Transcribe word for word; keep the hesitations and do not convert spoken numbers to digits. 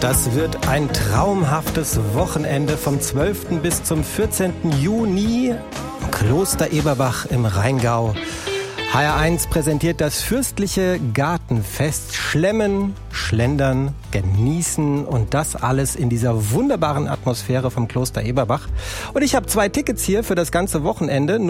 Das wird ein traumhaftes Wochenende vom zwölften bis zum vierzehnten Juni im Kloster Eberbach im Rheingau. H R eins präsentiert das fürstliche Gartenfest. Schlemmen, schlendern, genießen und das alles in dieser wunderbaren Atmosphäre vom Kloster Eberbach. Und ich habe zwei Tickets hier für das ganze Wochenende.